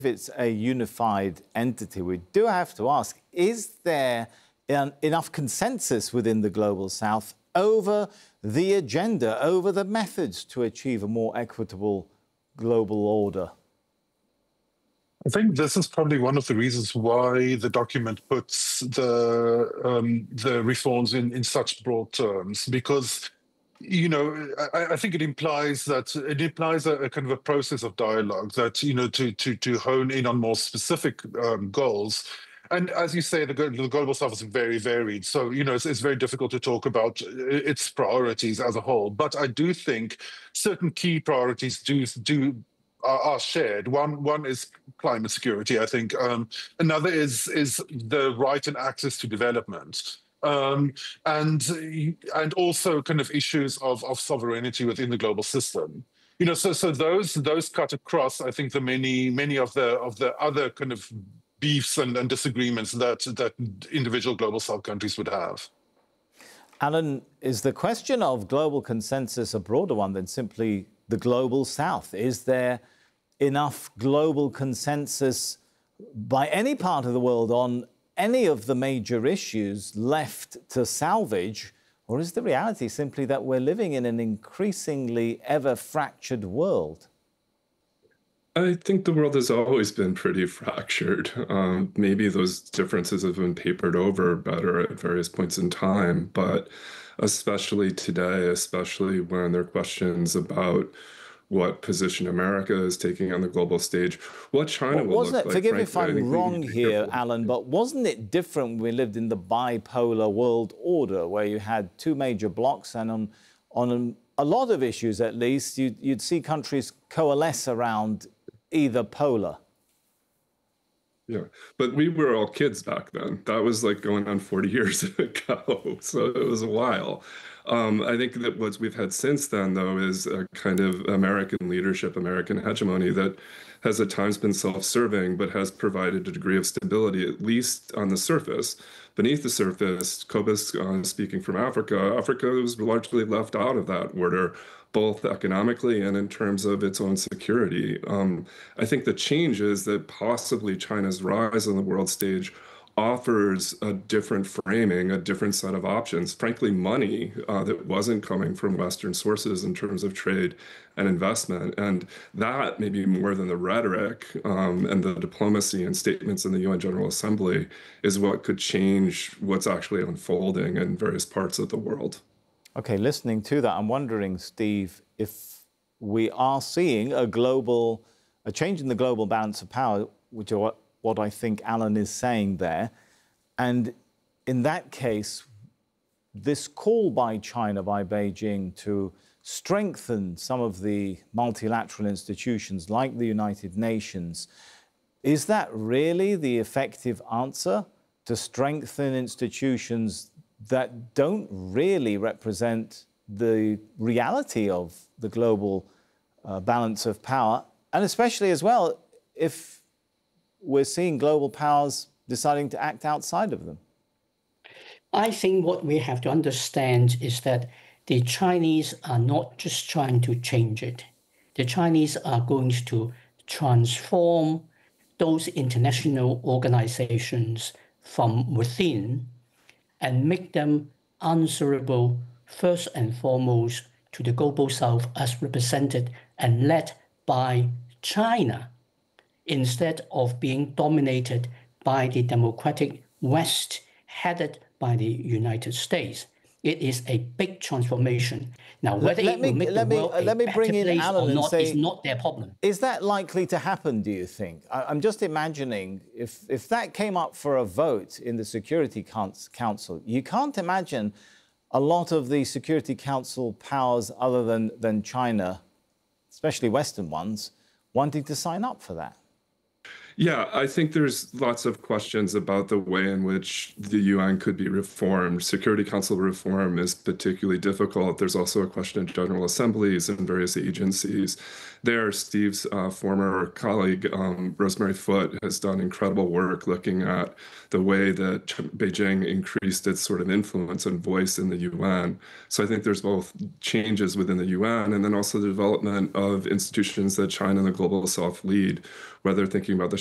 it's a unified entity, we do have to ask, is there enough consensus within the Global South over the agenda, over the methods to achieve a more equitable global order? I think this is probably one of the reasons why the document puts the reforms in such broad terms, because I think it implies a kind of a process of dialogue that to hone in on more specific goals. And as you say, the Global South is very varied, so it's very difficult to talk about its priorities as a whole. But I do think certain key priorities are shared. One is climate security, I think. Another is the right and access to development. And also kind of issues of sovereignty within the global system. So those cut across, I think, the many of the other kind of beefs and disagreements that individual Global South countries would have. Alan, is the question of global consensus a broader one than simply the Global South? Is there enough global consensus by any part of the world on any of the major issues left to salvage? Or is the reality simply that we're living in an increasingly ever-fractured world? I think the world has always been pretty fractured. Maybe those differences have been papered over better at various points in time, but especially today, especially when there are questions about what position America is taking on the global stage, what China will look like. Forgive me if I'm wrong here, Alan, but wasn't it different when we lived in the bipolar world order, where you had two major blocs, and on a lot of issues, at least, you'd see countries coalesce around either polar? Yeah, but we were all kids back then. That was like going on 40 years ago, so it was a while. I think that what we've had since then, though, is a kind of American leadership, American hegemony that has at times been self-serving, but has provided a degree of stability, at least on the surface. Beneath the surface, Cobus, speaking from Africa, Africa was largely left out of that order, both economically and in terms of its own security. I think the change is that possibly China's rise on the world stage offers a different framing, a different set of options, frankly, money that wasn't coming from Western sources in terms of trade and investment. And that, maybe more than the rhetoric and the diplomacy and statements in the UN General Assembly, is what could change what's actually unfolding in various parts of the world. OK, listening to that, I'm wondering, Steve, if we are seeing a change in the global balance of power, which are what I think Alan is saying there. And in that case, this call by China, by Beijing, to strengthen some of the multilateral institutions like the United Nations, is that really the effective answer, to strengthen institutions that don't really represent the reality of the global balance of power? And especially as well, if we're seeing global powers deciding to act outside of them. I think what we have to understand is that the Chinese are not just trying to change it. The Chinese are going to transform those international organizations from within and make them answerable, first and foremost, to the Global South as represented and led by China, instead of being dominated by the democratic West, headed by the United States. It is a big transformation. Now, whether it will make the world a better place or not is not their problem. Is that likely to happen, do you think? I'm just imagining if that came up for a vote in the Security Council, you can't imagine a lot of the Security Council powers other than China, especially Western ones, wanting to sign up for that. Yeah, I think there's lots of questions about the way in which the UN could be reformed. Security Council reform is particularly difficult. There's also a question of general assemblies and various agencies. There, Steve's former colleague, Rosemary Foote, has done incredible work looking at the way that Beijing increased its sort of influence and voice in the UN. So I think there's both changes within the UN and then also the development of institutions that China and the Global South lead, whether thinking about the